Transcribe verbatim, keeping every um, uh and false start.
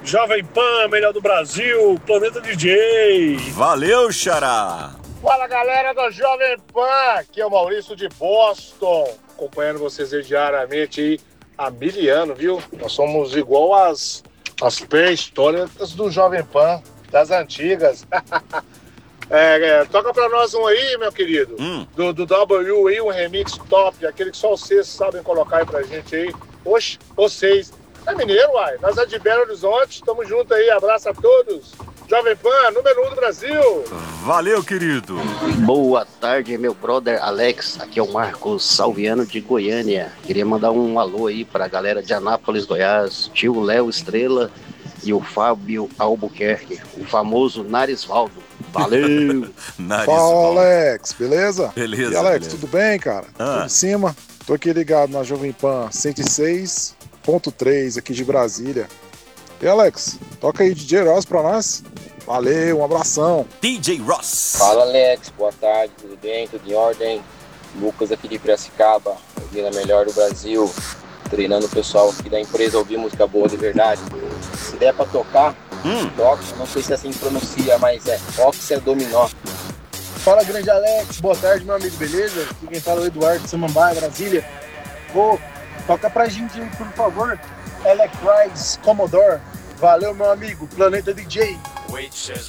Jovem Pan, melhor do Brasil, Planeta D J. Valeu, Xará. Fala, galera do Jovem Pan, aqui é o Maurício de Boston, acompanhando vocês aí diariamente aí, há mil anos, viu? Nós somos igual as, as pré-históricas do Jovem Pan, das antigas. é, é, toca pra nós um aí, meu querido, hum. do, do W aí, um remix top, aquele que só vocês sabem colocar aí pra gente aí. Oxe, vocês. É mineiro, uai. Nós é de Belo Horizonte, tamo junto aí, abraço a todos. Jovem Pan, número um do Brasil. Valeu, querido. Boa tarde, meu brother Alex. Aqui é o Marcos Salviano de Goiânia. Queria mandar um alô aí pra galera de Anápolis, Goiás, tio Léo Estrela e o Fábio Albuquerque, o famoso Narisvaldo. Valeu! Fala, Alex, beleza? Beleza. E Alex, beleza. tudo bem, cara? Ah. Tudo em cima? Tô aqui ligado na Jovem Pan cento e seis ponto três aqui de Brasília. E Alex, toca aí D J Ross pra nós. Valeu, um abração. D J Ross. Fala, Alex, boa tarde, tudo bem? Tudo em ordem? Lucas aqui de Piracicaba, ouvindo a melhor do Brasil, treinando o pessoal aqui da empresa Ouvir Música Boa de Verdade. Se der pra tocar, hum. toque, não sei se assim pronuncia, mas é Oxia Dominó. Fala, grande Alex, boa tarde, meu amigo, beleza? Aqui quem fala é o Eduardo de Samambaia, Brasília. Vou toca pra gente aí, por favor, Electrize Commodore. Valeu, meu amigo, Planeta D J. Wait says